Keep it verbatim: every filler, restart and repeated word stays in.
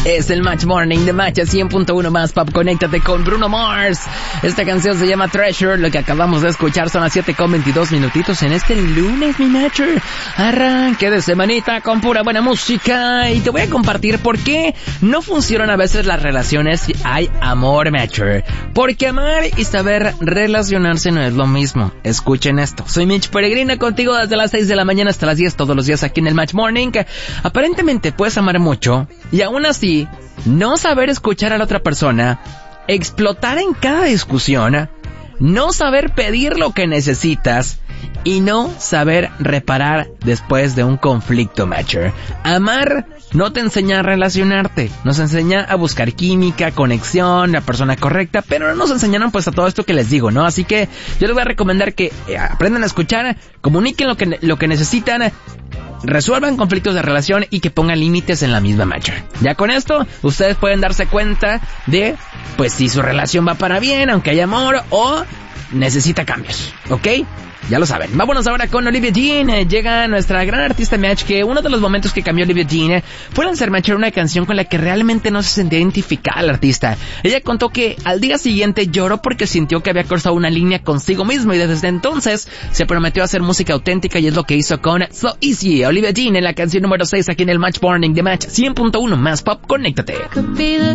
Es el Match Morning de Match cien punto uno más Pop. Conéctate con Bruno Mars. Esta canción se llama Treasure. Lo que acabamos de escuchar son las siete con veintidós minutitos en este lunes, mi Matcher. Arranque de semanita con pura buena música. Y te voy a compartir por qué no funcionan a veces las relaciones si hay amor, Matcher. Porque amar y saber relacionarse no es lo mismo. Escuchen esto. Soy Mitch Peregrina contigo desde las seis de la mañana hasta las diez todos los días aquí en el Match Morning. Aparentemente puedes amar mucho y aún así no saber escuchar a la otra persona, explotar en cada discusión, no saber pedir lo que necesitas y no saber reparar después de un conflicto, Matcher. Amar no te enseña a relacionarte, nos enseña a buscar química, conexión, la persona correcta, pero no nos enseñaron pues a todo esto que les digo, ¿no? Así que yo les voy a recomendar que eh, aprendan a escuchar, comuniquen lo que, lo que necesitan, resuelvan conflictos de relación y que pongan límites en la misma Matcher. Ya con esto, ustedes pueden darse cuenta de, pues, si su relación va para bien, aunque haya amor, o necesita cambios, ¿ok? Ya lo saben. Vámonos ahora con Olivia Dean. Eh, llega nuestra gran artista Match, que uno de los momentos que cambió Olivia Dean eh, fue lanzar Matcher una canción con la que realmente no se sentía identificada la artista. Ella contó que al día siguiente lloró porque sintió que había cruzado una línea consigo mismo y desde entonces se prometió hacer música auténtica y es lo que hizo con So Easy. Olivia Dean en la canción número seis aquí en el Match Morning de Match cien punto uno más Pop. Conéctate.